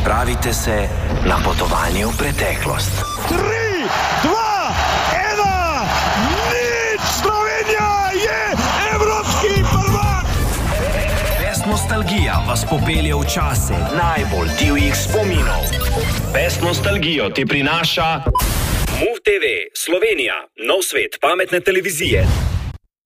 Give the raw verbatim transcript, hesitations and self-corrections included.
Odpravite se na potovanje v preteklost. Tri, dva, ena, nič! Slovenija je evropski prvak! Pest Nostalgija vas popelje v čase najbolj divjih spominov. Pest Nostalgijo ti prinaša Move te ve Slovenija, nov svet pametne televizije.